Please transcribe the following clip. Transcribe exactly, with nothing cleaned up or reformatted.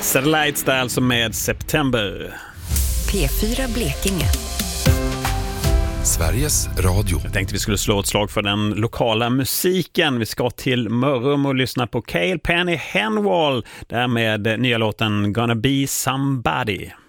Satellites där alltså med September. P fyra Blekinge. Sveriges Radio. Jag tänkte vi skulle slå ett slag för den lokala musiken. Vi ska till Mörrum och lyssna på Cale Penny Henwall där med nya låten Gonna Be Somebody.